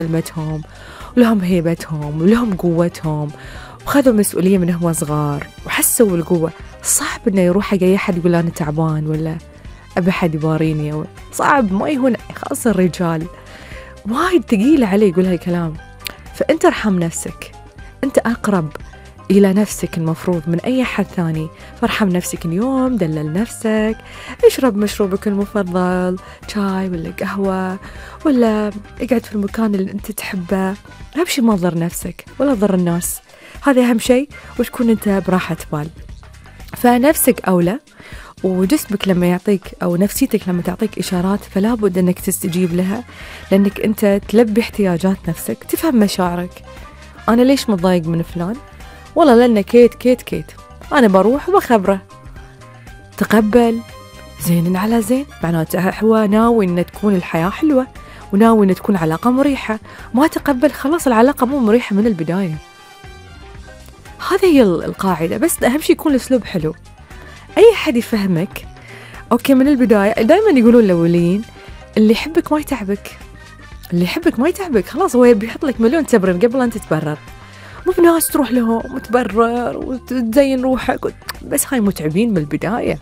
كلمتهم ولهم هيبتهم ولهم قوتهم وخذوا مسؤولية من هم صغار وحسوا بالقوة. صعب إنه يروح حق أي أحد يقول أنا تعبان ولا أبي أحد يباريني، صعب، ما يهون، خاصة الرجال وايد ثقيلة عليه يقول هالكلام. فأنت ارحم نفسك، أنت أقرب إلى نفسك المفروض من أي حد ثاني، فارحم نفسك اليوم، دلل نفسك، اشرب مشروبك المفضل، شاي ولا قهوة، ولا اقعد في المكان اللي أنت تحبه. أهم شيء ما تضر نفسك ولا تضر الناس، هذا أهم شيء، وتكون أنت براحة بال. فنفسك أولى، وجسمك لما يعطيك أو نفسيتك لما تعطيك إشارات فلا بد أنك تستجيب لها، لأنك أنت تلبي احتياجات نفسك، تفهم مشاعرك. أنا ليش متضايق من فلان؟ والله لأنه كيت كيت كيت، أنا بروح وبخبره. تقبل، زين على زين، معناته هو ناوي أن تكون الحياة حلوة وناوي أن تكون علاقة مريحة. ما تقبل، خلاص العلاقة مو مريحة من البداية. هذه هي القاعدة، بس أهم شيء يكون الأسلوب حلو، أي حد يفهمك أوكي من البداية. دائما يقولون الأولين اللي يحبك ما يتعبك، اللي يحبك ما يتعبك، خلاص هو بيحط لك مليون تبرير قبل أن تتبرر. مو بناس تروح لهم وتبرر وتزين روحك، بس هاي متعبين من البداية.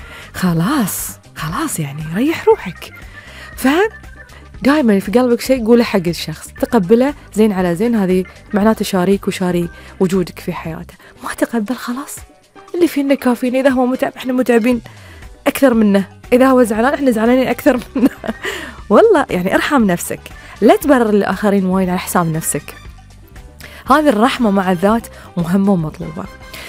خلاص يعني ريح روحك. دائما في قلبك شيء قوله حق الشخص، تقبله زين على زين، هذه معناته شاريك وشاري وجودك في حياته. ما تقبل، خلاص اللي فينا كافيين، إذا هو متعب احنا متعبين أكثر منه، إذا هو زعلان احنا زعلانين أكثر منه. والله يعني ارحم نفسك، لا تبرر الآخرين وايد على حساب نفسك. هذه الرحمة مع الذات مهمة ومطلوبة.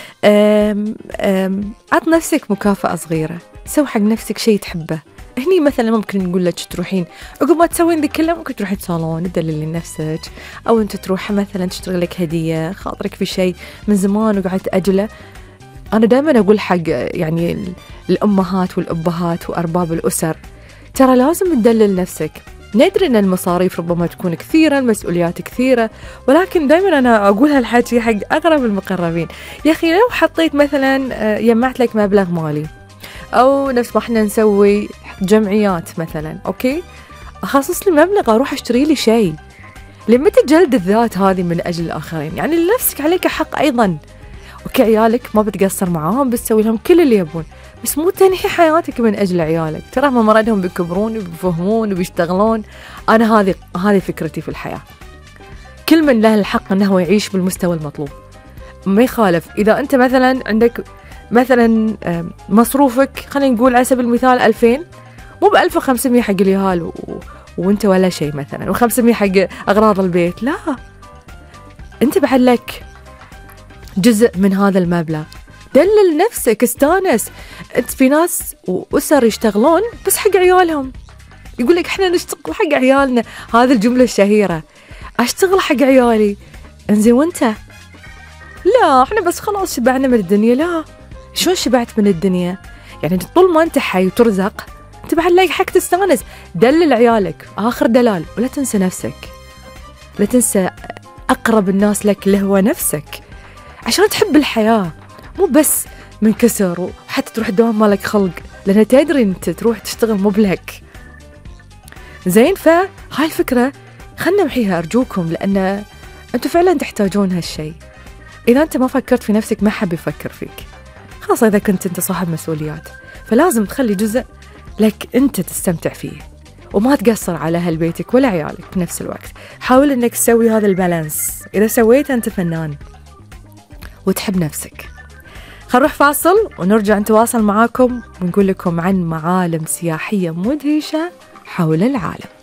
عط نفسك مكافأة صغيرة، سوي حق نفسك شيء تحبه. هني مثلا ممكن نقول لك تروحين عقب ما تسوين ذي كله، ممكن تروحين صالون تدللين نفسك، أو أنت تروح مثلا تشتري لك هدية، خاطرك في شيء من زمان وقعدت أجله. أنا دائما أقول حق يعني الأمهات والأبهات وأرباب الأسر، ترى لازم تدلل نفسك. ندري أن المصاريف ربما تكون كثيرة، المسؤوليات كثيرة، ولكن دائما أنا أقول هالحكي حق أقرب المقربين. يا أخي لو حطيت مثلا يمعت لك مبلغ مالي، أو نفس ما احنا نسوي جمعيات مثلا، أوكي أخصص لي مبلغ أروح أشتري لي شيء. لما تجلد الذات هذه من أجل الآخرين، يعني لنفسك عليك حق أيضا. أوكي عيالك ما بتقصر معاهم، بتسوي لهم كل اللي يبون، بس مو تنهي حياتك من أجل عيالك. ترى هم مرادهم بيكبرون وبيفهمون وبيشتغلون. أنا هذه فكرتي في الحياة. كل من له الحق أنه يعيش بالمستوى المطلوب، ما يخالف. إذا أنت مثلا عندك مثلا مصروفك خلينا نقول على سبيل المثال 2000، مو ب1500 حق اليهال وانت ولا شيء مثلا، و500 حق أغراض البيت، لا، انت بعد لك جزء من هذا المبلغ. دلل نفسك، استانس. انت في ناس وأسر يشتغلون بس حق عيالهم، يقول لك احنا نشتغل حق عيالنا، هذه الجملة الشهيرة، اشتغل حق عيالي. انزين وانت؟ لا احنا بس خلاص شبعنا من الدنيا. لا، شلون شبعت من الدنيا؟ يعني طول ما انت حي وترزق انت بعد لك حق تستانس. دلل عيالك آخر دلال، ولا تنسى نفسك، لا تنسى أقرب الناس لك اللي هو نفسك، عشان تحب الحياة، مو بس من كسر وحتى تروح دوام مالك خلق، لأن تدري أنت تروح تشتغل مو بلك. زين، فهاي الفكرة خلنا نمحيها أرجوكم، لأن أنتوا فعلا تحتاجون هالشيء. إذا أنت ما فكرت في نفسك ما حد يفكر فيك، خاصة إذا كنت أنت صاحب مسؤوليات، فلازم تخلي جزء لك أنت تستمتع فيه، وما تقصر على أهل بيتك ولا عيالك بنفس الوقت. حاول أنك تسوي هذا البالانس، إذا سويت أنت فنان وتحب نفسك. خلينا نروح فاصل ونرجع نتواصل معاكم ونقول لكم عن معالم سياحية مدهشة حول العالم.